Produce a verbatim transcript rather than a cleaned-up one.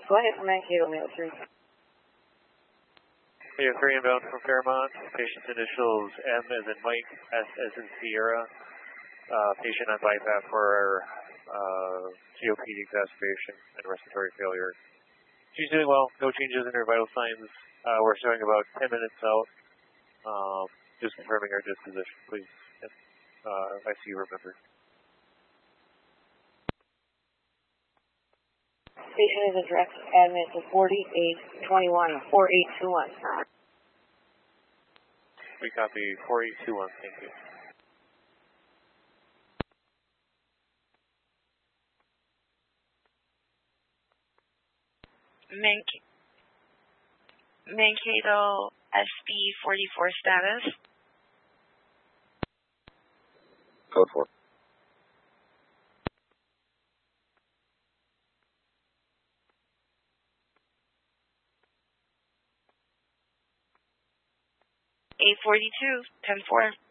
Go ahead for Mankato, Mail three. Mail three inbound from Fairmont. Patient's initials M as in Mike, S as in Sierra. Uh, patient on BiPAP for uh, C O P D exacerbation and respiratory failure. She's doing well. No changes in her vital signs. Uh, we're showing about ten minutes out. Um, just confirming our disposition, please. And, uh, I C U remember. Patient is addressed admit to forty-eight twenty-one, four eight two one. We copy four eight two one, thank you. Mank Mankato S B forty-four status. Code four. eight forty-two, ten four.